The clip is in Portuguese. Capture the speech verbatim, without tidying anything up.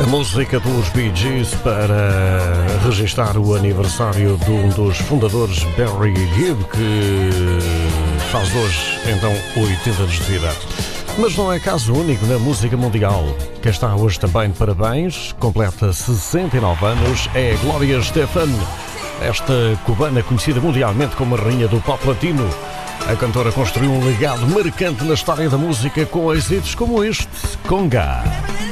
Música dos Bee Gees para registar o aniversário de um dos fundadores, Barry Gibb, que faz hoje, então, oitenta anos de vida. Mas não é caso único na música mundial. Quem está hoje também de parabéns, completa sessenta e nove anos, é Gloria Estefan, esta cubana conhecida mundialmente como a rainha do pop latino. A cantora construiu um legado marcante na história da música com êxitos como este, Conga.